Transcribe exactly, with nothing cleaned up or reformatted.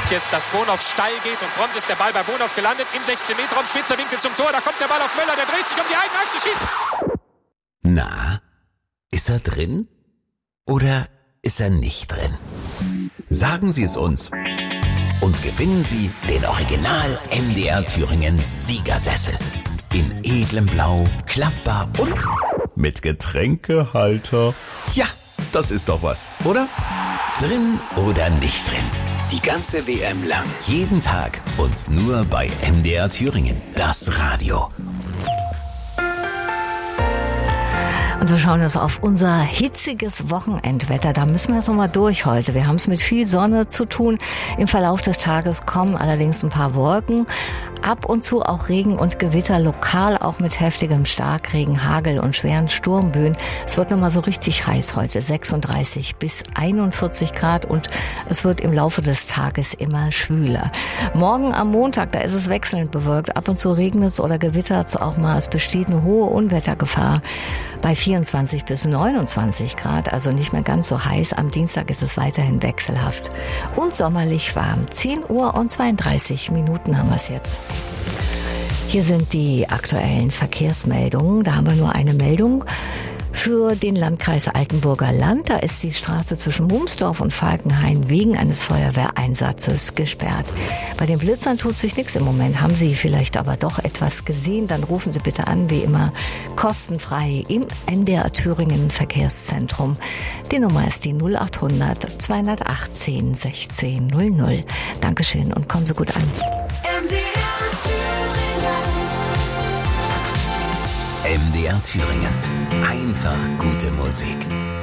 jetzt, dass Bonhoff steil geht und prompt ist der Ball bei Bonhoff gelandet im sechzehn Meter Raum, spitzer Winkel zum Tor, da kommt der Ball auf Möller, der dreht sich um die eigene Achse, schießt. Na, ist er drin oder ist er nicht drin? Sagen Sie es uns und gewinnen Sie den Original M D R Thüringen Siegersessel. In edlem Blau, klappbar und mit Getränkehalter. Ja, das ist doch was, oder? Drin oder nicht drin? Die ganze W M lang. Jeden Tag und nur bei M D R Thüringen. Das Radio. Und wir schauen jetzt auf unser hitziges Wochenendwetter. Da müssen wir jetzt nochmal durch heute. Wir haben es mit viel Sonne zu tun. Im Verlauf des Tages kommen allerdings ein paar Wolken. Ab und zu auch Regen und Gewitter, lokal auch mit heftigem Starkregen, Hagel und schweren Sturmböen. Es wird nochmal so richtig heiß heute, sechsunddreißig bis einundvierzig Grad, und es wird im Laufe des Tages immer schwüler. Morgen am Montag, da ist es wechselnd bewölkt. Ab und zu regnet es oder gewittert es auch mal. Es besteht eine hohe Unwettergefahr bei vierundzwanzig bis neunundzwanzig Grad, also nicht mehr ganz so heiß. Am Dienstag ist es weiterhin wechselhaft und sommerlich warm. zehn Uhr und zweiunddreißig Minuten haben wir es jetzt. Hier sind die aktuellen Verkehrsmeldungen. Da haben wir nur eine Meldung für den Landkreis Altenburger Land. Da ist die Straße zwischen Mumsdorf und Falkenhain wegen eines Feuerwehreinsatzes gesperrt. Bei den Blitzern tut sich nichts im Moment. Haben Sie vielleicht aber doch etwas gesehen? Dann rufen Sie bitte an, wie immer, kostenfrei im M D R Thüringen Verkehrszentrum. Die Nummer ist die null achthundert zweihundertachtzehn sechzehn null null. Dankeschön und kommen Sie gut an. M D R Thüringen. M D R Thüringen. Einfach gute Musik.